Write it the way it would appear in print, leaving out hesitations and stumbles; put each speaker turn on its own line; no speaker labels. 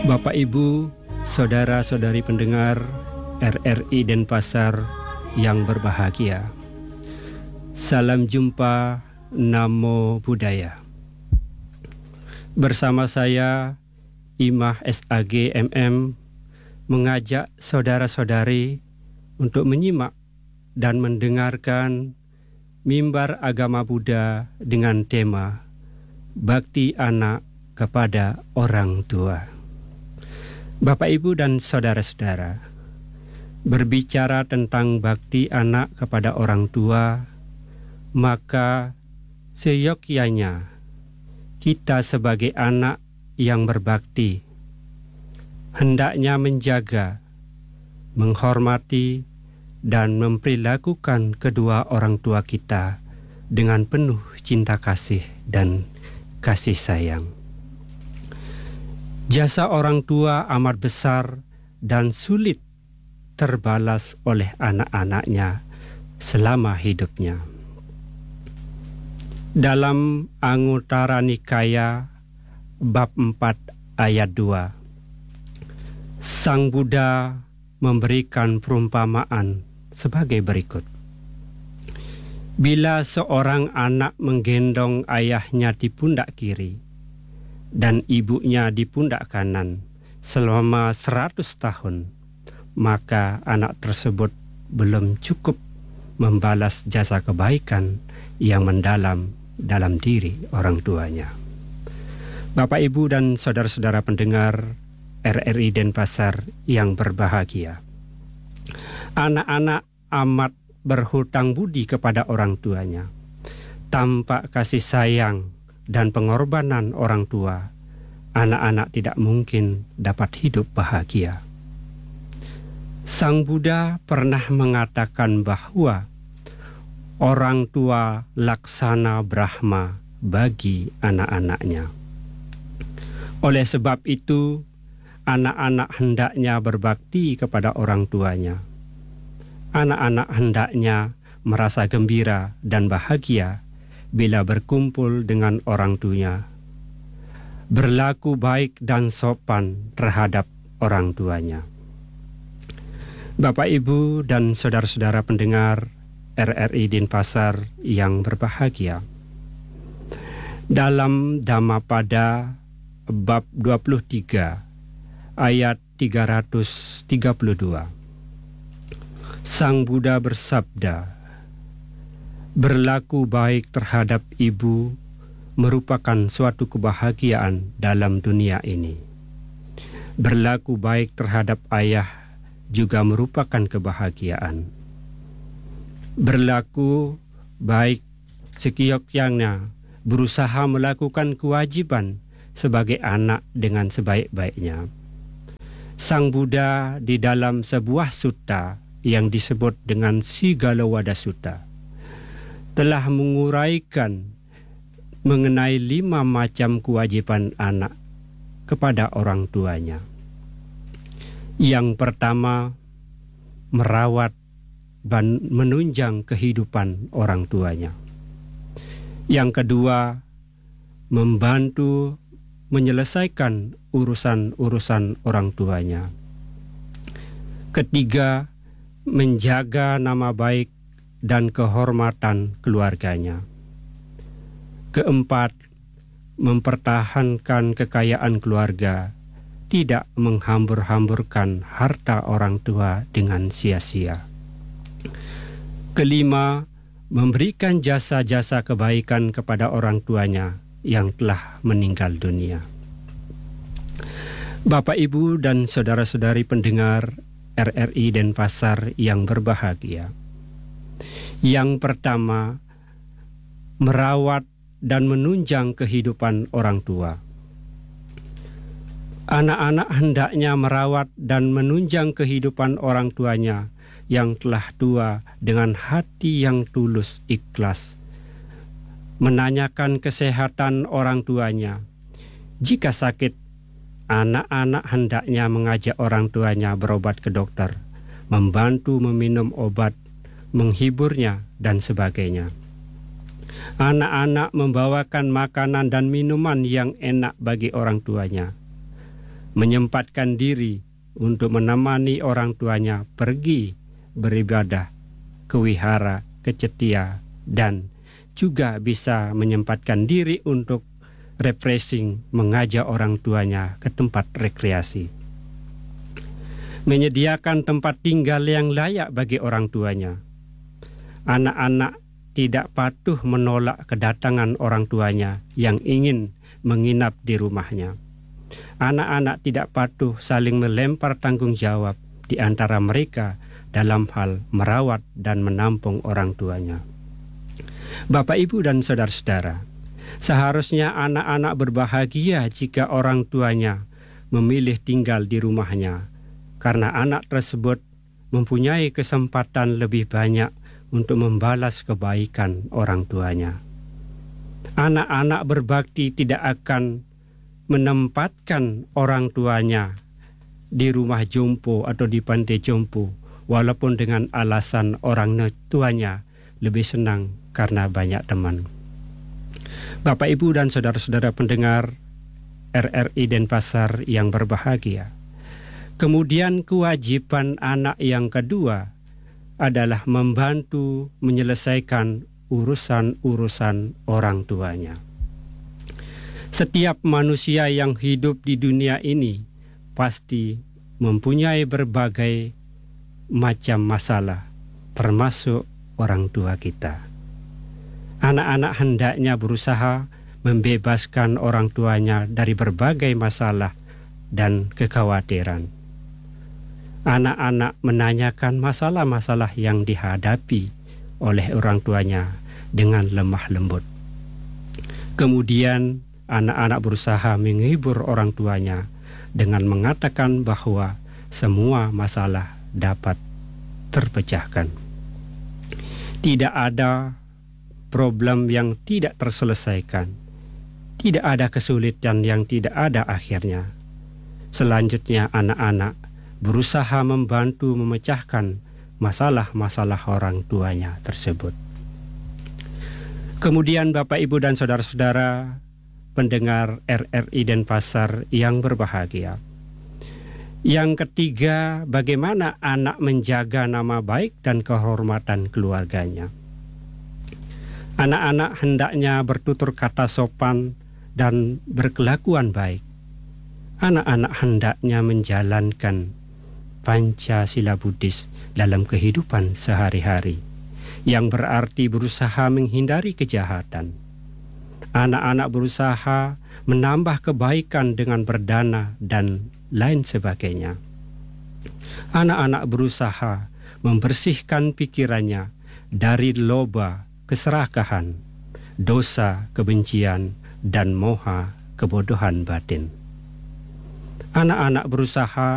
Bapak Ibu, saudara-saudari pendengar RRI Denpasar yang berbahagia. Salam jumpa, Namo Buddhaya. Bersama saya, Imah SAG MM, mengajak saudara-saudari untuk menyimak dan mendengarkan mimbar agama Buddha dengan tema Bakti Anak kepada Orang Tua. Bapak, Ibu, dan saudara-saudara, berbicara tentang bakti anak kepada orang tua, maka seyogyanya kita sebagai anak yang berbakti hendaknya menjaga, menghormati, dan memperlakukan kedua orang tua kita dengan penuh cinta kasih dan kasih sayang. Jasa orang tua amat besar dan sulit terbalas oleh anak-anaknya selama hidupnya. Dalam Anguttara Nikaya bab 4 ayat 2, Sang Buddha memberikan perumpamaan sebagai berikut. Bila seorang anak menggendong ayahnya di pundak kiri dan ibunya di pundak kanan selama 100 tahun, maka anak tersebut belum cukup membalas jasa kebaikan yang mendalam dalam diri orang tuanya. Bapak, Ibu, dan saudara-saudara pendengar RRI Denpasar yang berbahagia, anak-anak amat berhutang budi kepada orang tuanya. Tanpa kasih sayang dan pengorbanan orang tua, anak-anak tidak mungkin dapat hidup bahagia. Sang Buddha pernah mengatakan bahwa orang tua laksana Brahma bagi anak-anaknya. Oleh sebab itu, anak-anak hendaknya berbakti kepada orang tuanya. Anak-anak hendaknya merasa gembira dan bahagia bila berkumpul dengan orang tuanya, berlaku baik dan sopan terhadap orang tuanya. Bapak, Ibu, dan saudara-saudara pendengar RRI Denpasar yang berbahagia, dalam Dhammapada bab 23 ayat 332, Sang Buddha bersabda, berlaku baik terhadap ibu merupakan suatu kebahagiaan dalam dunia ini. Berlaku baik terhadap ayah juga merupakan kebahagiaan. Berlaku baik seyogyanya berusaha melakukan kewajiban sebagai anak dengan sebaik-baiknya. Sang Buddha di dalam sebuah sutta yang disebut dengan Sigalowada Sutta telah menguraikan mengenai 5 macam kewajiban anak kepada orang tuanya. Yang pertama, merawat dan menunjang kehidupan orang tuanya. Yang kedua, membantu menyelesaikan urusan-urusan orang tuanya. Ketiga, menjaga nama baik dan kehormatan keluarganya. Keempat, mempertahankan kekayaan keluarga, tidak menghambur-hamburkan harta orang tua dengan sia-sia. Kelima, memberikan jasa-jasa kebaikan kepada orang tuanya yang telah meninggal dunia. Bapak, Ibu, dan saudara-saudari pendengar RRI Denpasar yang berbahagia, yang pertama, merawat dan menunjang kehidupan orang tua. Anak-anak hendaknya merawat dan menunjang kehidupan orang tuanya yang telah tua dengan hati yang tulus ikhlas, menanyakan kesehatan orang tuanya. Jika sakit, anak-anak hendaknya mengajak orang tuanya berobat ke dokter, membantu meminum obat, menghiburnya, dan sebagainya. Anak-anak membawakan makanan dan minuman yang enak bagi orang tuanya. menyempatkan diri untuk menemani orang tuanya pergi beribadah ke wihara, ke cetia, dan juga bisa menyempatkan diri untuk refreshing, mengajak orang tuanya ke tempat rekreasi. Menyediakan tempat tinggal yang layak bagi orang tuanya. Anak-anak tidak patuh menolak kedatangan orang tuanya yang ingin menginap di rumahnya. Anak-anak tidak patuh saling melempar tanggung jawab di antara mereka dalam hal merawat dan menampung orang tuanya. Bapak, Ibu, dan saudara-saudara, seharusnya anak-anak berbahagia jika orang tuanya memilih tinggal di rumahnya, karena anak tersebut mempunyai kesempatan lebih banyak untuk membalas kebaikan orang tuanya. Anak-anak berbakti tidak akan menempatkan orang tuanya di rumah jompo atau di pantai jompo, walaupun dengan alasan orang tuanya lebih senang karena banyak teman. Bapak, Ibu, dan saudara-saudara pendengar RRI Denpasar yang berbahagia, kemudian kewajiban anak yang kedua adalah membantu menyelesaikan urusan-urusan orang tuanya. Setiap manusia yang hidup di dunia ini pasti mempunyai berbagai macam masalah, termasuk orang tua kita. Anak-anak hendaknya berusaha membebaskan orang tuanya dari berbagai masalah dan kekhawatiran. Anak-anak menanyakan masalah-masalah yang dihadapi oleh orang tuanya dengan lemah lembut. Kemudian anak-anak berusaha menghibur orang tuanya dengan mengatakan bahwa semua masalah dapat terpecahkan. Tidak ada problem yang tidak terselesaikan. Tidak ada kesulitan yang tidak ada akhirnya. Selanjutnya anak-anak berusaha membantu memecahkan masalah-masalah orang tuanya tersebut. Kemudian Bapak, Ibu, dan saudara-saudara pendengar RRI Denpasar yang berbahagia. Yang ketiga, bagaimana anak menjaga nama baik dan kehormatan keluarganya. Anak-anak hendaknya bertutur kata sopan dan berkelakuan baik. Anak-anak hendaknya menjalankan Pancasila Buddhis dalam kehidupan sehari-hari, yang berarti berusaha menghindari kejahatan. Anak-anak berusaha menambah kebaikan dengan berdana dan lain sebagainya. Anak-anak berusaha membersihkan pikirannya dari loba, keserakahan, dosa, kebencian, dan moha, kebodohan batin. Anak-anak berusaha